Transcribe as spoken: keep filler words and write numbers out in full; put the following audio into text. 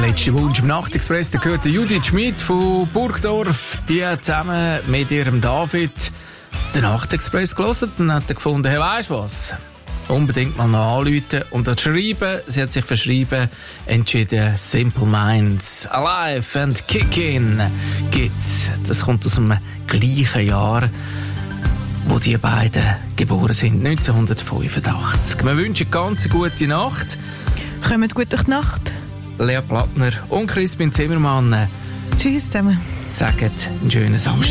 Letzter Wunsch im Nachtexpress, da gehört Judith Schmidt von Burgdorf. Die hat zusammen mit ihrem David den Nachtexpress gelesen und hat gefunden, hey, weisst du was? Unbedingt mal noch anrufen und dort schreiben. Sie hat sich verschrieben, entschieden, Simple Minds, Alive and Kickin' gibt's. Das kommt aus dem gleichen Jahr, wo die beiden geboren sind, neunzehnhundertfünfundachtzig. Wir wünschen eine ganz gute Nacht. Kommt gut durch die Nacht. Lea Plattner und Crispin Zimmermann. Tschüss zusammen. Sagen einen schönen Samstag.